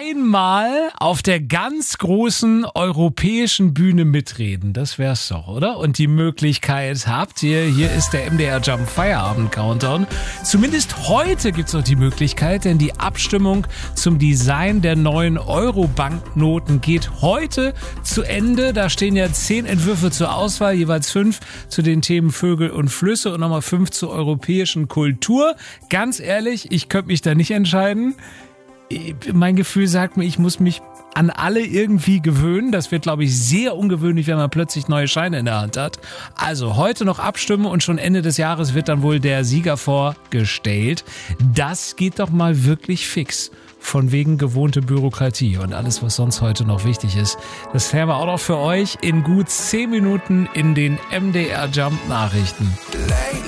einmal auf der ganz großen europäischen Bühne mitreden. Das wär's doch, oder? Und die Möglichkeit habt ihr. Hier ist der MDR Jump Feierabend Countdown. Zumindest heute gibt's noch die Möglichkeit, denn die Abstimmung zum Design der neuen Euro-Banknoten geht heute zu Ende. Da stehen ja 10 Entwürfe zur Auswahl, jeweils 5 zu den Themen Vögel und Flüsse und nochmal 5 zur europäischen Kultur. Ganz ehrlich, ich könnte mich da nicht entscheiden. Mein Gefühl sagt mir, ich muss mich an alle irgendwie gewöhnen. Das wird, glaube ich, sehr ungewöhnlich, wenn man plötzlich neue Scheine in der Hand hat. Also heute noch abstimmen und schon Ende des Jahres wird dann wohl der Sieger vorgestellt. Das geht doch mal wirklich fix. Von wegen gewohnte Bürokratie und alles, was sonst heute noch wichtig ist. Das klären wir auch noch für euch in gut 10 Minuten in den MDR Jump Nachrichten.